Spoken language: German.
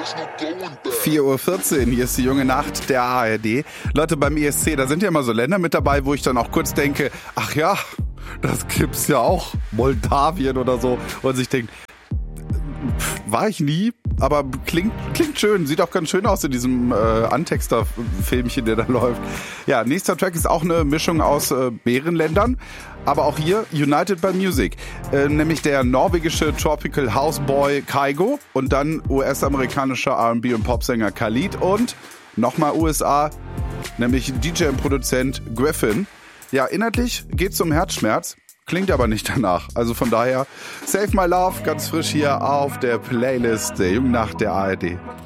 4:14 Uhr, hier ist die junge Nacht der ARD. Leute, beim ESC, da sind ja immer so Länder mit dabei, wo ich dann auch kurz denke, ach ja, das gibt's ja auch, Moldawien oder so. Und sich denkt, war ich nie, aber klingt schön, sieht auch ganz schön aus in diesem Antexter-Filmchen, der da läuft. Ja, nächster Track ist auch eine Mischung aus mehreren Ländern, aber auch hier United by Music, nämlich der norwegische Tropical House Boy Kygo und dann US-amerikanischer R&B und Popsänger Khalid und nochmal USA, nämlich DJ und Produzent Griffin. Ja, inhaltlich geht's um Herzschmerz. Klingt aber nicht danach. Also von daher, Save My Love, ganz frisch hier auf der Playlist der Jungen Nacht der ARD.